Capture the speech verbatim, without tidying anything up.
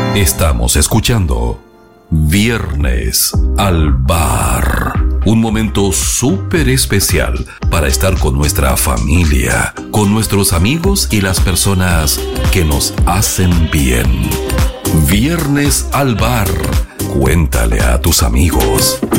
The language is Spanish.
Estamos escuchando Viernes al Bar. Un momento súper especial para estar con nuestra familia, con nuestros amigos y las personas que nos hacen bien. Viernes al Bar. Cuéntale a tus amigos.